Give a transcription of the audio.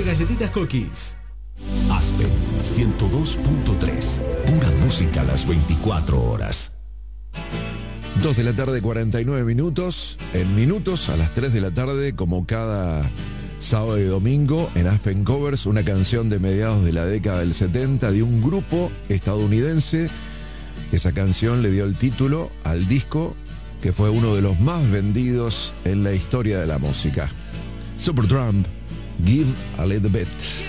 galletitas Cookies. Aspen 102.3. Pura música a las 24 horas. 2 de la tarde, 49 minutos. En minutos, a las 3 de la tarde, como cada sábado y domingo, en Aspen Covers, una canción de mediados de la década del 70 de un grupo estadounidense. Esa canción le dio el título al disco que fue uno de los más vendidos en la historia de la música. Supertramp, Give a Little Bit.